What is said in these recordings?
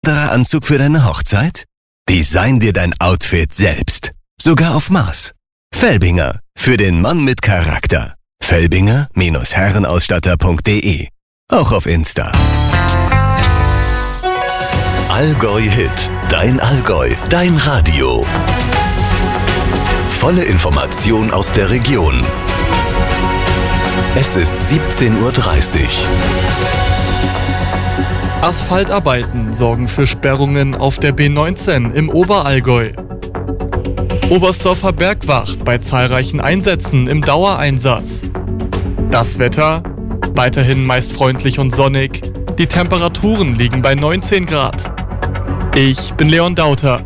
Anderer Anzug für deine Hochzeit? Design dir dein Outfit selbst. Sogar auf Maß. Felbinger. Für den Mann mit Charakter. Felbinger-Herrenausstatter.de. Auch auf Insta. Allgäu Hit. Dein Allgäu. Dein Radio. Volle Information aus der Region. Es ist 17:30 Uhr. Asphaltarbeiten sorgen für Sperrungen auf der B19 im Oberallgäu. Oberstdorfer Bergwacht bei zahlreichen Einsätzen im Dauereinsatz. Das Wetter? Weiterhin meist freundlich und sonnig. Die Temperaturen liegen bei 19 Grad. Ich bin Leon Dauter.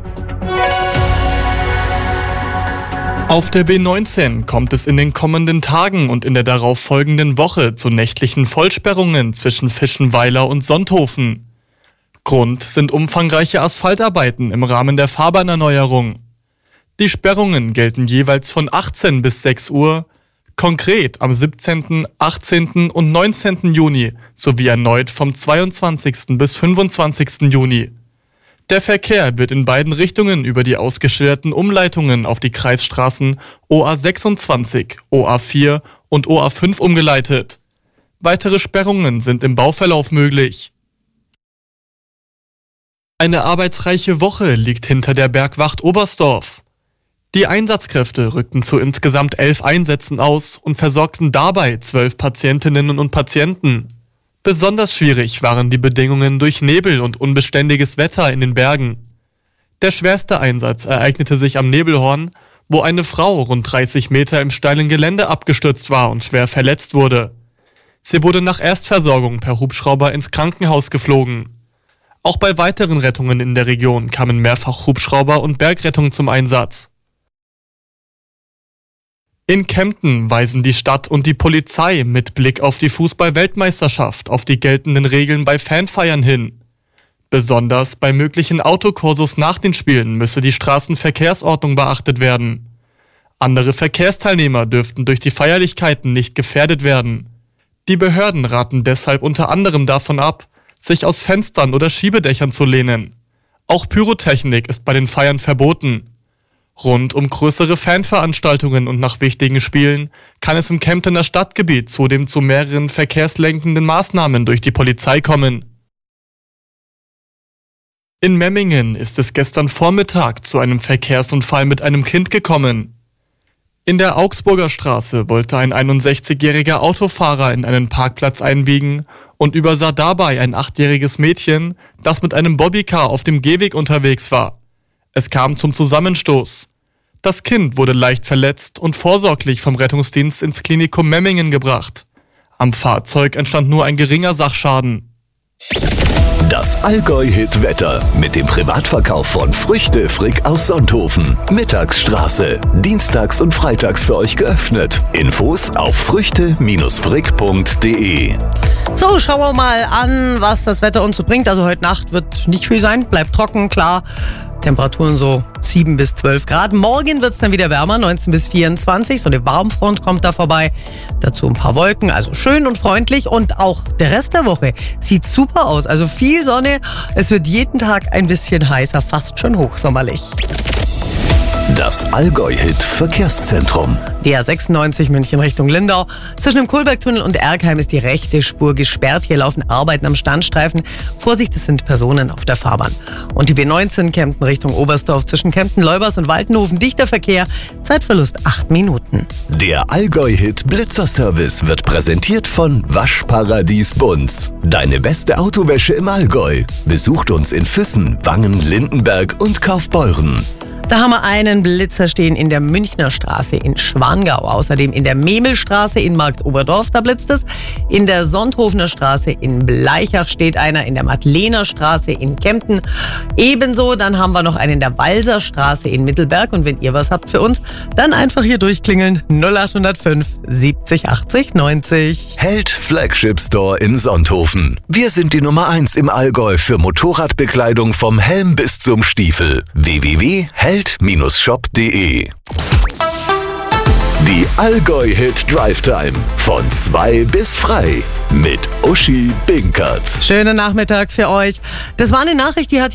Auf der B19 kommt es in den kommenden Tagen und in der darauffolgenden Woche zu nächtlichen Vollsperrungen zwischen Fischenweiler und Sonthofen. Grund sind umfangreiche Asphaltarbeiten im Rahmen der Fahrbahnerneuerung. Die Sperrungen gelten jeweils von 18 bis 6 Uhr, konkret am 17., 18. und 19. Juni sowie erneut vom 22. bis 25. Juni. Der Verkehr wird in beiden Richtungen über die ausgeschilderten Umleitungen auf die Kreisstraßen OA26, OA4 und OA5 umgeleitet. Weitere Sperrungen sind im Bauverlauf möglich. Eine arbeitsreiche Woche liegt hinter der Bergwacht Oberstdorf. Die Einsatzkräfte rückten zu insgesamt 11 Einsätzen aus und versorgten dabei 12 Patientinnen und Patienten. Besonders schwierig waren die Bedingungen durch Nebel und unbeständiges Wetter in den Bergen. Der schwerste Einsatz ereignete sich am Nebelhorn, wo eine Frau rund 30 Meter im steilen Gelände abgestürzt war und schwer verletzt wurde. Sie wurde nach Erstversorgung per Hubschrauber ins Krankenhaus geflogen. Auch bei weiteren Rettungen in der Region kamen mehrfach Hubschrauber und Bergrettung zum Einsatz. In Kempten weisen die Stadt und die Polizei mit Blick auf die Fußball-Weltmeisterschaft auf die geltenden Regeln bei Fanfeiern hin. Besonders bei möglichen Autokursus nach den Spielen müsse die Straßenverkehrsordnung beachtet werden. Andere Verkehrsteilnehmer dürften durch die Feierlichkeiten nicht gefährdet werden. Die Behörden raten deshalb unter anderem davon ab, sich aus Fenstern oder Schiebedächern zu lehnen. Auch Pyrotechnik ist bei den Feiern verboten. Rund um größere Fanveranstaltungen und nach wichtigen Spielen kann es im Kemptener Stadtgebiet zudem zu mehreren verkehrslenkenden Maßnahmen durch die Polizei kommen. In Memmingen ist es gestern Vormittag zu einem Verkehrsunfall mit einem Kind gekommen. In der Augsburger Straße wollte ein 61-jähriger Autofahrer in einen Parkplatz einbiegen und übersah dabei ein 8-jähriges Mädchen, das mit einem Bobbycar auf dem Gehweg unterwegs war. Es kam zum Zusammenstoß. Das Kind wurde leicht verletzt und vorsorglich vom Rettungsdienst ins Klinikum Memmingen gebracht. Am Fahrzeug entstand nur ein geringer Sachschaden. Das Allgäu-Hit-Wetter mit dem Privatverkauf von Früchte Frick aus Sonthofen. Mittagsstraße. Dienstags und freitags für euch geöffnet. Infos auf früchte-frick.de. So, schauen wir mal an, was das Wetter uns so bringt. Also heute Nacht wird nicht viel sein, bleibt trocken, klar. Temperaturen so 7 bis 12 Grad. Morgen wird es dann wieder wärmer, 19 bis 24. So eine Warmfront kommt da vorbei. Dazu ein paar Wolken, also schön und freundlich. Und auch der Rest der Woche sieht super aus. Also viel Sonne. Es wird jeden Tag ein bisschen heißer, fast schon hochsommerlich. Das Allgäu-Hit-Verkehrszentrum. Der 96 München Richtung Lindau. Zwischen dem Kohlbergtunnel und Erkheim ist die rechte Spur gesperrt. Hier laufen Arbeiten am Standstreifen. Vorsicht, es sind Personen auf der Fahrbahn. Und die B19 Kempten Richtung Oberstdorf zwischen Kempten, Leubers und Waltenhofen. Dichter Verkehr, Zeitverlust 8 Minuten. Der Allgäu-Hit Blitzerservice wird präsentiert von Waschparadies Bunz. Deine beste Autowäsche im Allgäu. Besucht uns in Füssen, Wangen, Lindenberg und Kaufbeuren. Da haben wir einen Blitzer stehen in der Münchner Straße in Schwangau. Außerdem in der Memelstraße in Marktoberdorf, da blitzt es. In der Sonthofener Straße in Bleichach steht einer. In der Madlener Straße in Kempten ebenso. Dann haben wir noch einen in der Walser Straße in Mittelberg. Und wenn ihr was habt für uns, dann einfach hier durchklingeln. 0805 70 80 90. Held Flagship Store in Sonthofen. Wir sind die Nummer 1 im Allgäu für Motorradbekleidung vom Helm bis zum Stiefel. www.held-shop.de. Die Allgäu-Hit Drive Time. Von 2 bis frei. mit Uschi Binkert. Schönen Nachmittag für euch. Das war eine Nachricht, die hat